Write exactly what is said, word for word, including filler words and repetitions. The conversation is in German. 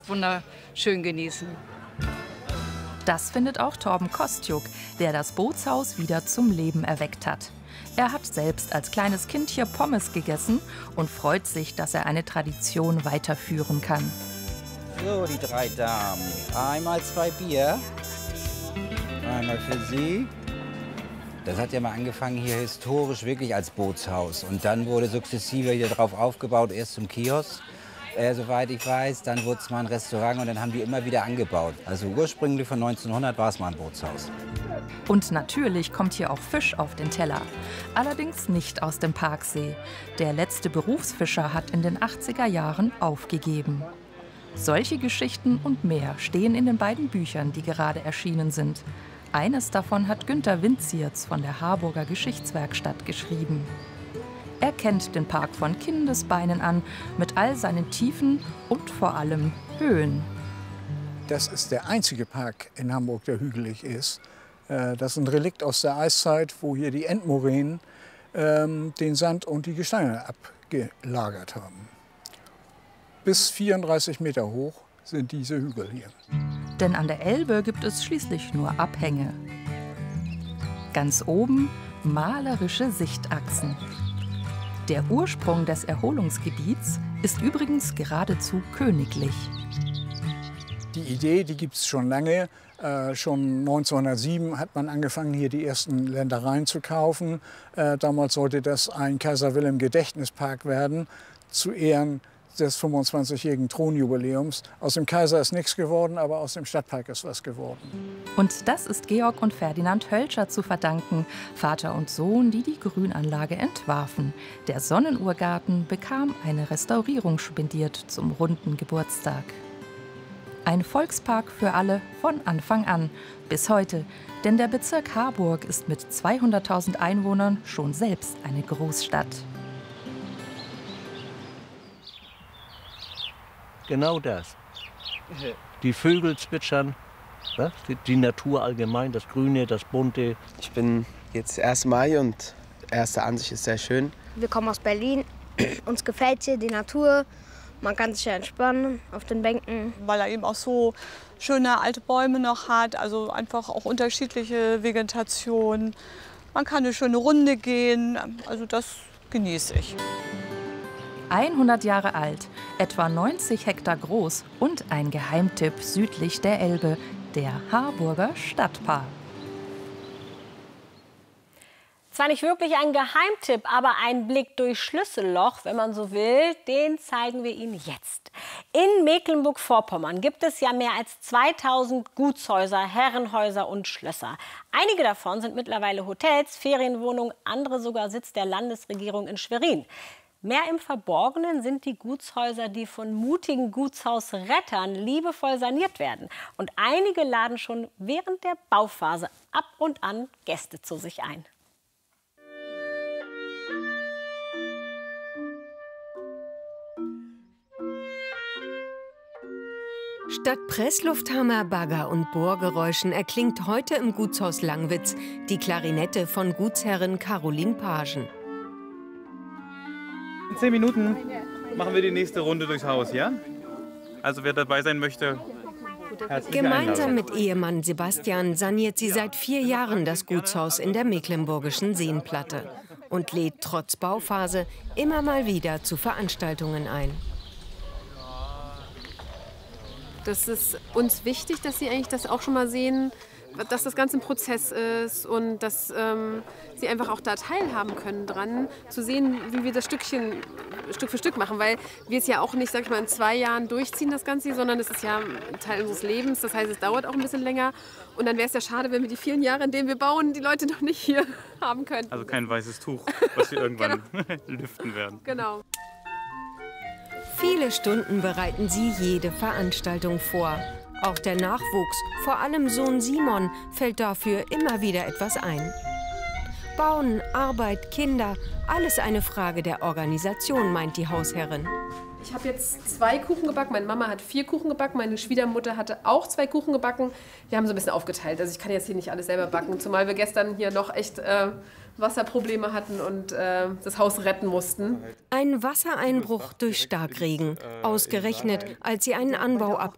Wunderschön genießen. Das findet auch Torben Kostjuk, der das Bootshaus wieder zum Leben erweckt hat. Er hat selbst als kleines Kind hier Pommes gegessen und freut sich, dass er eine Tradition weiterführen kann. So, die drei Damen. Einmal zwei Bier. Einmal für Sie. Das hat ja mal angefangen hier historisch wirklich als Bootshaus. Und dann wurde sukzessive wieder drauf aufgebaut, erst zum Kiosk, äh, soweit ich weiß. Dann wurde es mal ein Restaurant und dann haben die immer wieder angebaut. Also ursprünglich von neunzehnhundert war es mal ein Bootshaus. Und natürlich kommt hier auch Fisch auf den Teller. Allerdings nicht aus dem Parksee. Der letzte Berufsfischer hat in den achtziger Jahren aufgegeben. Solche Geschichten und mehr stehen in den beiden Büchern, die gerade erschienen sind. Eines davon hat Günter Winziertz von der Harburger Geschichtswerkstatt geschrieben. Er kennt den Park von Kindesbeinen an, mit all seinen Tiefen und vor allem Höhen. Das ist der einzige Park in Hamburg, der hügelig ist. Das ist ein Relikt aus der Eiszeit, wo hier die Endmoränen ähm, den Sand und die Gesteine abgelagert haben. Bis vierunddreißig Meter hoch sind diese Hügel hier. Denn an der Elbe gibt es schließlich nur Abhänge. Ganz oben malerische Sichtachsen. Der Ursprung des Erholungsgebiets ist übrigens geradezu königlich. Die Idee, die gibt es schon lange. Äh, schon neunzehnhundertsieben hat man angefangen, hier die ersten Ländereien zu kaufen. Äh, damals sollte das ein Kaiser-Wilhelm-Gedächtnispark werden, zu Ehren des fünfundzwanzigjährigen Thronjubiläums. Aus dem Kaiser ist nichts geworden, aber aus dem Stadtpark ist was geworden. Und das ist Georg und Ferdinand Hölscher zu verdanken, Vater und Sohn, die die Grünanlage entwarfen. Der Sonnenuhrgarten bekam eine Restaurierung spendiert zum runden Geburtstag. Ein Volkspark für alle von Anfang an, bis heute. Denn der Bezirk Harburg ist mit zweihunderttausend Einwohnern schon selbst eine Großstadt. Genau das. Die Vögel zwitschern, was? Die, die Natur allgemein, das Grüne, das Bunte. Ich bin jetzt das erste Mal hier und die erste Ansicht ist sehr schön. Wir kommen aus Berlin, uns gefällt hier die Natur. Man kann sich ja entspannen auf den Bänken. Weil er eben auch so schöne alte Bäume noch hat, also einfach auch unterschiedliche Vegetation. Man kann eine schöne Runde gehen, also das genieße ich. hundert Jahre alt, etwa neunzig Hektar groß und ein Geheimtipp südlich der Elbe, der Harburger Stadtpark. Zwar nicht wirklich ein Geheimtipp, aber ein Blick durch Schlüsselloch, wenn man so will, den zeigen wir Ihnen jetzt. In Mecklenburg-Vorpommern gibt es ja mehr als zweitausend Gutshäuser, Herrenhäuser und Schlösser. Einige davon sind mittlerweile Hotels, Ferienwohnungen, andere sogar Sitz der Landesregierung in Schwerin. Mehr im Verborgenen sind die Gutshäuser, die von mutigen Gutshausrettern liebevoll saniert werden. Und einige laden schon während der Bauphase ab und an Gäste zu sich ein. Statt Presslufthammer, Bagger und Bohrgeräuschen erklingt heute im Gutshaus Langwitz die Klarinette von Gutsherrin Caroline Pagen. In zehn Minuten machen wir die nächste Runde durchs Haus, ja? Also wer dabei sein möchte, herzlich Gemeinsam mit Ehemann Sebastian saniert sie seit vier Jahren das Gutshaus in der mecklenburgischen Seenplatte und lädt trotz Bauphase immer mal wieder zu Veranstaltungen ein. Das ist uns wichtig, dass Sie eigentlich das auch schon mal sehen, dass das Ganze ein Prozess ist und dass ähm, Sie einfach auch da teilhaben können dran, zu sehen, wie wir das Stückchen Stück für Stück machen, weil wir es ja auch nicht, sag ich mal, in zwei Jahren durchziehen, das Ganze, sondern es ist ja ein Teil unseres Lebens, das heißt, es dauert auch ein bisschen länger und dann wäre es ja schade, wenn wir die vielen Jahre, in denen wir bauen, die Leute noch nicht hier haben könnten. Also kein weißes Tuch, was wir irgendwann genau. lüften werden. Genau. Viele Stunden bereiten sie jede Veranstaltung vor. Auch der Nachwuchs, vor allem Sohn Simon, fällt dafür immer wieder etwas ein. Bauen, Arbeit, Kinder, alles eine Frage der Organisation, meint die Hausherrin. Ich habe jetzt zwei Kuchen gebacken. Meine Mama hat vier Kuchen gebacken. Meine Schwiegermutter hatte auch zwei Kuchen gebacken. Wir haben so ein bisschen aufgeteilt. Also ich kann jetzt hier nicht alles selber backen. Zumal wir gestern hier noch echt äh, Wasserprobleme hatten und äh, das Haus retten mussten. Ein Wassereinbruch durch Starkregen. Ausgerechnet, als sie einen Anbau abgeben.